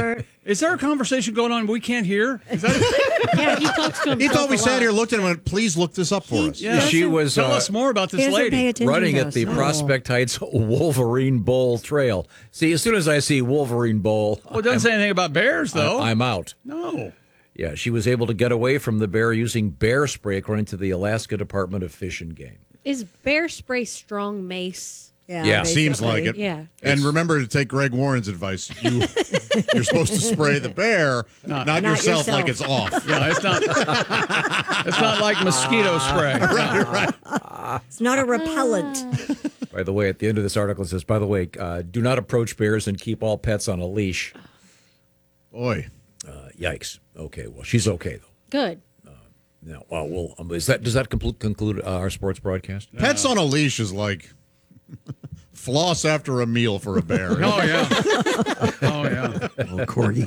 Robert. Is there a conversation going on we can't hear? Is that Yeah, he talks to himself. He thought we a sat lot. here, looked at him, and went, please look this up for us. Yeah. She was Tell us more about He this doesn't pay lady. attention running to at us. the Oh. Prospect Heights Wolverine Bowl Trail. See, as soon as I see Wolverine Bowl, Well, it doesn't say anything about bears, though. I'm out. No. Yeah, she was able to get away from the bear using bear spray, according to the Alaska Department of Fish and Game. Is bear spray strong mace? Yeah, Seems like it. Yeah. And remember to take Greg Warren's advice. You're supposed to spray the bear, not yourself like it's off. Yeah, it's not. It's not like mosquito spray. It's not a repellent. By the way, at the end of this article, it says, by the way, do not approach bears and keep all pets on a leash. Boy. Yikes. Okay, well, she's okay, though. Good. Now, does that conclude our sports broadcast? Pets on a leash is like floss after a meal for a bear. Oh, yeah. Oh, yeah. Oh, Corgi.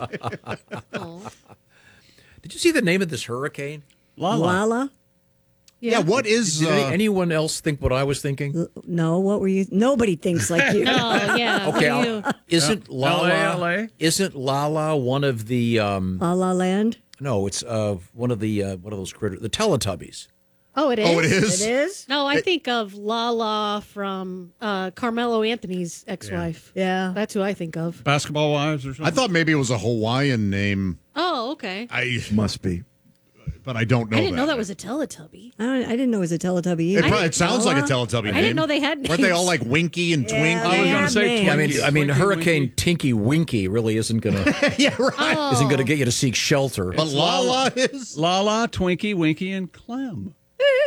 Did you see the name of this hurricane? Lala? Yeah, what is... Did anyone else think what I was thinking? No, what were you? Nobody thinks like you. Oh, yeah. Okay, What are you? isn't Lala LA? isn't Lala one of the La La Land? no, it's one of those critters, the Teletubbies. Oh, it is? Oh, it is? It is? No, I think of Lala from Carmelo Anthony's ex-wife. Yeah. That's who I think of. Basketball wives or something? I thought maybe it was a Hawaiian name. Oh, okay. Must be. But I don't know I didn't know that was a Teletubby. I didn't know it was a Teletubby either. It sounds like a Teletubby name. I didn't know they had Weren't they names. all like Winky and Twinkie? Yeah, I was going to say names. Twinkie. I mean, Twinkie, Hurricane Winky. Tinky Winky really isn't gonna Yeah, right. isn't gonna get you to seek shelter. But Lala is... Lala, Twinkie, Winky, and Clem.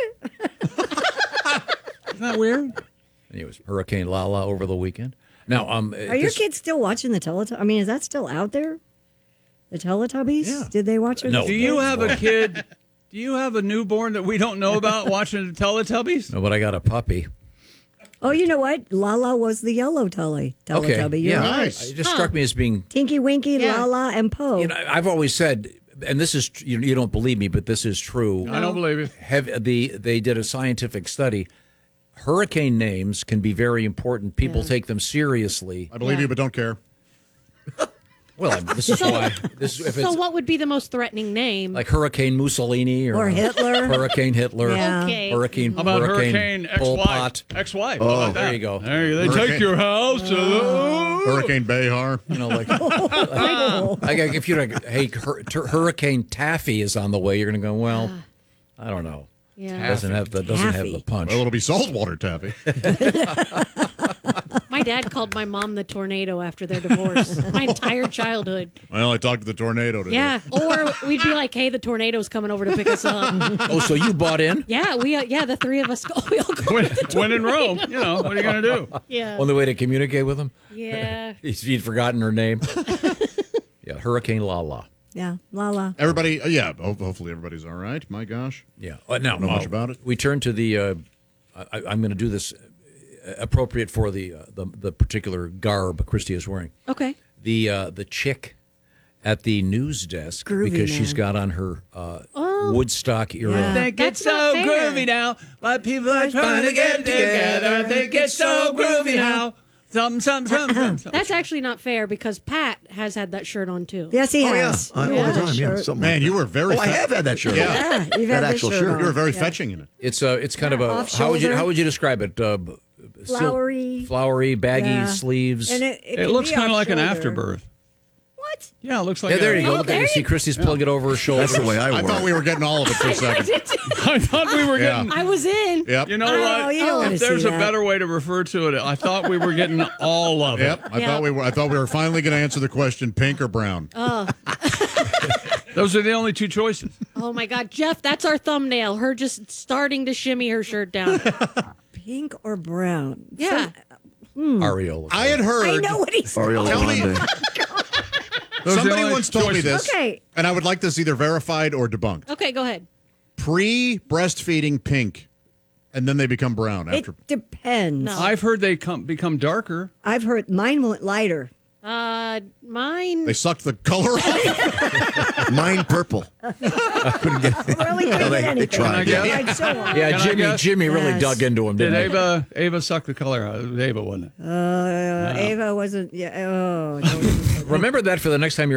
Isn't that weird? Anyways, Hurricane Lala over the weekend. Now, Are your kids still watching the Teletubbies? I mean, is that still out there? The Teletubbies? Yeah. Did they watch it? No. Do you have a kid? Do you have a newborn that we don't know about watching the Teletubbies? No, but I got a puppy. Oh, you know what? Lala was the yellow Teletubby. Okay, You're yeah, right. Nice. It just struck me as being. Tinky Winky, Yeah. Lala, and Poe. You know, I've always said, and this is you don't believe me, but this is true. I don't believe you. They did a scientific study. Hurricane names can be very important. People take them seriously. I believe you, but don't care. Well, this is why. If So it's what would be the most threatening name? like Hurricane Mussolini Or Hitler. Hurricane Hitler, Yeah. Okay. Hurricane, How about Hurricane Pol ex-wife? Pot. Ex-wife. Oh, How about there that? you go. There they Hurricane- take your house. Hurricane Behar. You know, like if you're like, hey, Hurricane Taffy is on the way, you're going to go. Well, I don't know. Yeah. Doesn't have the punch. Well, it'll be saltwater taffy. My dad called my mom the tornado after their divorce. My entire childhood. Well, I talked to the tornado today. Yeah. Or we'd be like, hey, the tornado's coming over to pick us up. Oh, so you bought in? Yeah, the three of us we all go with the When tornado. in Rome, you know, what are you going to do? Yeah. On the way to communicate with him? Yeah. He'd forgotten her name. Yeah, Hurricane Lala. Yeah, Lala. Everybody, hopefully everybody's all right. My gosh. Yeah. Now, Don't know much about it. We turn to the. I'm going to do this appropriate for the particular garb Christy is wearing. Okay. The chick at the news desk Groovy because man. she's got on her Woodstock era. Yeah. Think That's it's so not fair. groovy now. But people are trying to get together. Think it's so groovy now. Something. That's actually not fair because Pat has had that shirt on too. Yes, he Oh, yeah. has. All He the has a time. Yeah. shirt. Something Man, like you that. were very Oh, I have had that shirt. Yeah. Yeah, you've That had actual this shirt. on. You were very Yeah. fetching in it. It's kind of a Off how would you shoulder. describe it? Flowery. baggy Yeah. sleeves. And It can looks be kind of off like an shoulder. afterbirth. What? Yeah, it looks like Yeah, there you go. Oh, Look at there it. See, you- Christy's pulling it over her shoulder. That's the way I I wore thought it. we were getting all of it for a second. I thought we were Yeah. getting. I was in. Yep. You know Oh, what? you don't wanna If there's see a that. better way to refer to it, I thought we were getting all of it. Yep. I Yeah. thought we were finally going to answer the question: pink or brown? Those are the only two choices. Oh my God, Jeff, that's our thumbnail. Her just starting to shimmy her shirt down. Pink or brown? Yeah. Areola. I had I heard. know what he's Ariel Tell me- Grande. Those are the Somebody only once told me choices. this, Okay. and I would like this either verified or debunked. Okay, go ahead. Pre-breastfeeding pink, and then they become brown after. It depends. No. I've heard they become darker. I've heard mine went lighter. Mine. They sucked the color off. Mine purple. Couldn't get Really couldn't they get anything. tried. Can I Yeah. Tried so hard. Yeah, Can I guess? Jimmy really Yes. dug into him, Did didn't he? Ava suck the color out? It was Ava, wasn't it? Ava wasn't. Yeah. Oh. don't even- Remember that for the next time you're